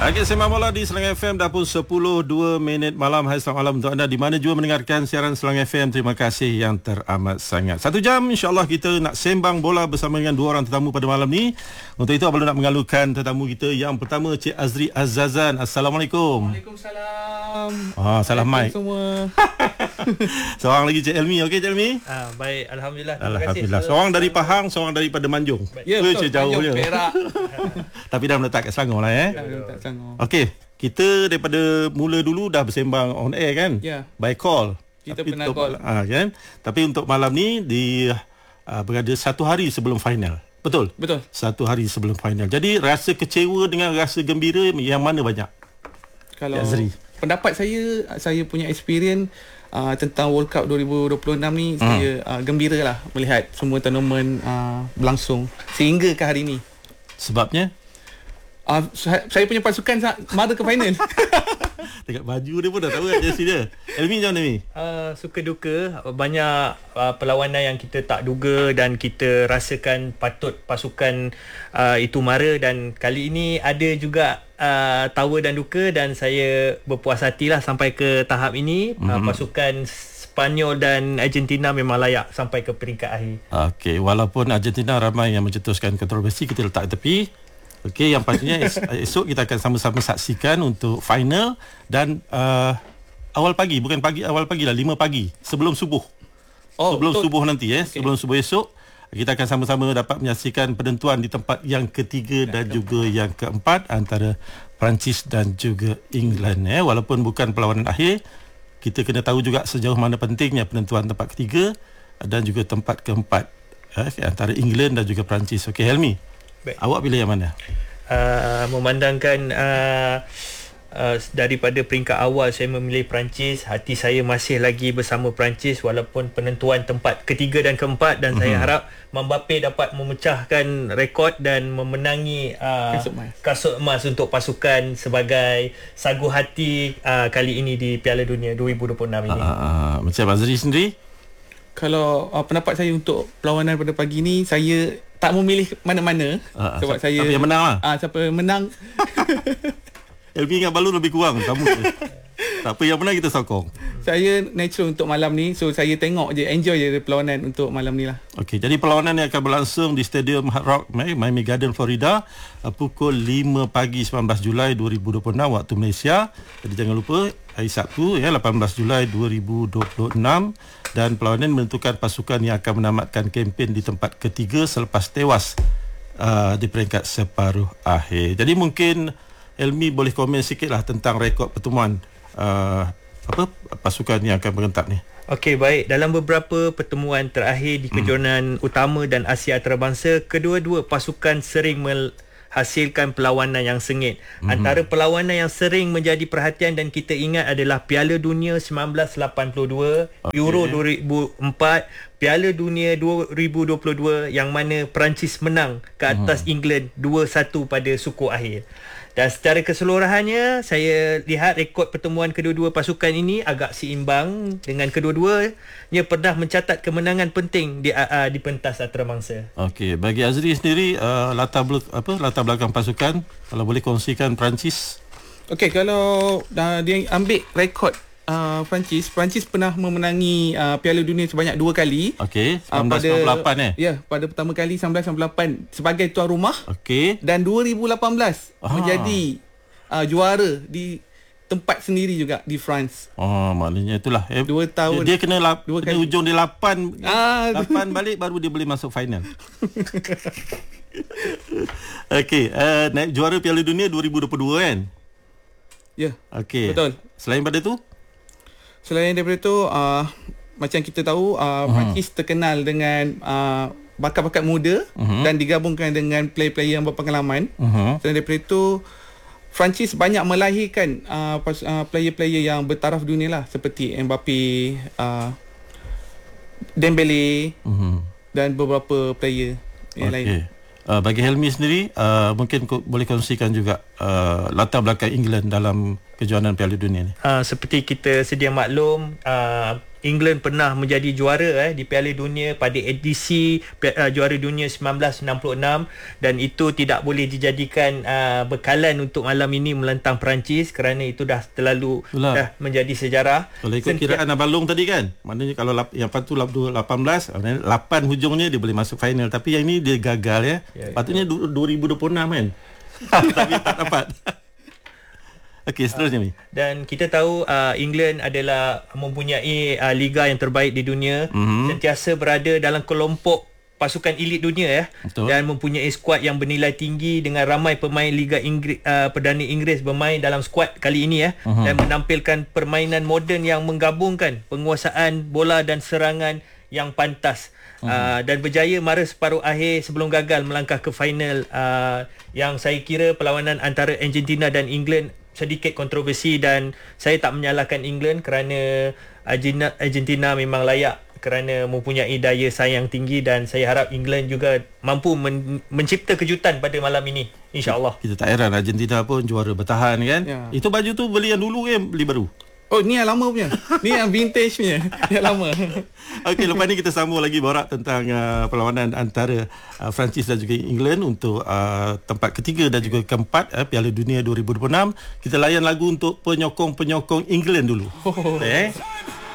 Okey, Sembang Bola di Selang FM dah pun 10.02 malam. Hai, selamat malam untuk anda di mana juga mendengarkan siaran Selang FM. Terima kasih yang teramat sangat. 1 jam insya-Allah kita nak sembang bola bersama dengan dua orang tetamu pada malam ni. Untuk itu Abang nak mengalukan tetamu kita. Yang pertama Cik Azri Azzazan. Assalamualaikum. Waalaikumsalam. Salah mic semua. Seorang lagi Cik Elmi. Okey Cik Elmi? Baik, alhamdulillah. Alhamdulillah. Seorang dari Pahang, seorang daripada Manjung. Ya, betul. Jauh Tanjung je. Perak. Tapi dah meletak kat Selangor lah Okey, kita daripada mula dulu dah bersembang on air kan? Ya. By call. Kita Tapi pernah call. Kan? Tapi untuk malam ni berada 1 hari sebelum final. Betul? Betul. 1 hari sebelum final. Jadi rasa kecewa dengan rasa gembira yang mana banyak? Kalau Azri. pendapat saya punya experience tentang World Cup 2026 ni, saya gembira lah melihat semua tournament berlangsung sehingga ke hari ni. Sebabnya? Saya punya pasukan mara ke final. Dekat baju dia pun dah tahu kan jersey dia. Elmi macam mana ni? Suka duka, banyak perlawanan yang kita tak duga dan kita rasakan patut pasukan itu mara, dan kali ini ada juga tawa dan duka, dan saya berpuas hatilah sampai ke tahap ini. Pasukan Sepanyol dan Argentina memang layak sampai ke peringkat akhir. Okey, walaupun Argentina ramai yang mencetuskan kontroversi, kita letak tepi. Okey, yang pastinya esok kita akan sama-sama saksikan untuk final dan awal pagi, bukan pagi, awal pagi lah, 5 pagi sebelum subuh. Sebelum betul. Subuh nanti okay. Sebelum subuh esok kita akan sama-sama dapat menyaksikan penentuan di tempat yang ketiga dan juga yang keempat antara Perancis dan juga England. Walaupun bukan perlawanan akhir, kita kena tahu juga sejauh mana pentingnya penentuan tempat ketiga dan juga tempat keempat antara England dan juga Perancis. Okey, Helmi. Baik. Awak pilih yang mana? Memandangkan daripada peringkat awal saya memilih Perancis, hati saya masih lagi bersama Perancis walaupun penentuan tempat ketiga dan keempat, dan saya harap Mbappe dapat memecahkan rekod dan memenangi kasut emas untuk pasukan sebagai sagu hati kali ini di Piala Dunia 2026 ini. Macam Azri sendiri? Kalau pendapat saya untuk perlawanan pada pagi ni, saya tak memilih mana-mana sebab saya siapa yang menang lah. Siapa yang menang. Elmi dengan Balu lebih kurang kamu. Tak apa, yang menang kita sokong. Saya natural untuk malam ni, so saya tengok je, enjoy je perlawanan untuk malam ni lah. Okey, jadi perlawanan yang akan berlangsung di Stadium Hard Rock Miami Garden, Florida pukul 5 pagi 19 Julai 2026 waktu Malaysia. Jadi jangan lupa hari Sabtu 18 Julai 2026, dan perlawanan menentukan pasukan yang akan menamatkan kempen di tempat ketiga selepas tewas di peringkat separuh akhir. Jadi mungkin Elmi boleh komen sikitlah tentang rekod pertemuan pasukan yang akan berentak ni. Okey, baik. Dalam beberapa pertemuan terakhir di kejohanan utama dan Asia antarabangsa, kedua-dua pasukan sering hasilkan perlawanan yang sengit. Antara perlawanan yang sering menjadi perhatian dan kita ingat adalah Piala Dunia 1982, Euro 2004, Piala Dunia 2022 yang mana Perancis menang ke atas England 2-1 pada suku akhir. Dan secara keseluruhannya, saya lihat rekod pertemuan kedua-dua pasukan ini agak seimbang, dengan kedua-duanya pernah mencatat kemenangan penting di pentas antarabangsa. Okey, bagi Azri sendiri latar belakang pasukan, kalau boleh kongsikan Perancis. Okey, kalau dia ambil rekod Perancis pernah memenangi Piala Dunia sebanyak 2 kali. Okey, 1998 Ya, pada pertama kali 1998 sebagai tuan rumah. Okey. Dan 2018 menjadi juara di tempat sendiri juga di France. Maknanya itulah 2 tahun. Dia kena ujung dia 8 balik baru dia boleh masuk final. Okey, naik juara Piala Dunia 2022 kan? Ya. Okey. Betul. Selain daripada itu, macam kita tahu, Perancis terkenal dengan bakat-bakat muda dan digabungkan dengan player-player yang berpengalaman. Selain daripada itu, Perancis banyak melahirkan player-player yang bertaraf dunia lah, seperti Mbappe, Dembele dan beberapa player yang lain. Bagi Helmi sendiri, mungkin boleh kongsikan juga latar belakang England dalam kejohanan Piala Dunia ni. Seperti kita sedia maklum, England pernah menjadi juara di Piala Dunia pada edisi juara dunia 1966, dan itu tidak boleh dijadikan bekalan untuk malam ini menentang Perancis kerana itu dah terlalu dah menjadi sejarah. Kalau ikut kiraan Abang Long tadi kan, maknanya kalau yang patut 18, 8 hujungnya dia boleh masuk final, tapi yang ini dia gagal ya. Patutnya 2026 kan. Tapi tak dapat. Okey, seterusnya ni. Dan kita tahu England adalah mempunyai liga yang terbaik di dunia, sentiasa berada dalam kelompok pasukan elit dunia dan mempunyai skuad yang bernilai tinggi dengan ramai pemain Liga Inggeris, Perdana Inggeris bermain dalam skuad kali ini dan menampilkan permainan moden yang menggabungkan penguasaan bola dan serangan yang pantas. Dan berjaya mara separuh akhir sebelum gagal melangkah ke final, yang saya kira perlawanan antara Argentina dan England sedikit kontroversi, dan saya tak menyalahkan England kerana Argentina memang layak kerana mempunyai daya saing yang tinggi, dan saya harap England juga mampu mencipta kejutan pada malam ini, insya-Allah. Kita tak heran Argentina pun juara bertahan kan. Itu baju tu beli yang dulu ke beli baru? Oh, ni yang lama punya. Ni yang vintage punya. Yang lama. Okey, lepas ni kita sambung lagi borak tentang perlawanan antara Perancis dan juga England untuk tempat ketiga dan juga keempat Piala Dunia 2026. Kita layan lagu untuk penyokong-penyokong England dulu.